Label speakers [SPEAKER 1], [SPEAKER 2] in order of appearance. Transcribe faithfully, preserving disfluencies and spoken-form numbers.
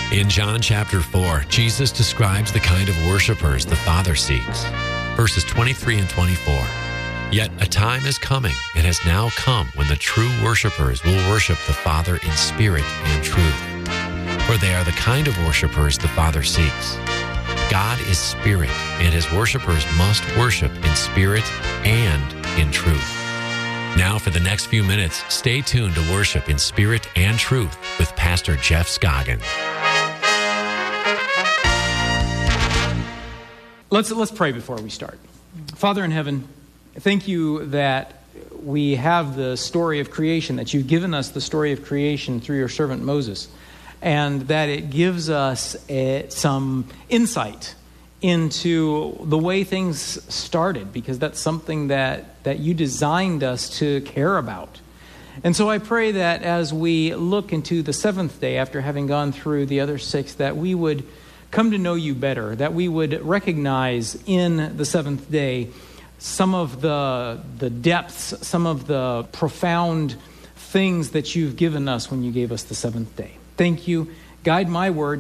[SPEAKER 1] In John chapter four, Jesus describes the kind of worshipers the Father seeks. Verses twenty-three and twenty-four. Yet a time is coming and has now come when the true worshipers will worship the Father in spirit and truth. For they are the kind of worshipers the Father seeks. God is spirit, and his worshipers must worship in spirit and in truth. Now for the next few minutes, stay tuned to Worship in Spirit and Truth with Pastor Jeff Scoggin.
[SPEAKER 2] Let's, let's pray before we start. Father in heaven, thank you that we have the story of creation, that you've given us the story of creation through your servant Moses, and that it gives us a, some insight into the way things started, because that's something that, that you designed us to care about. And so I pray that as we look into the seventh day, after having gone through the other six, that we would come to know you better, that we would recognize in the seventh day some of the, the depths, some of the profound things that you've given us when you gave us the seventh day. Thank you. Guide my words.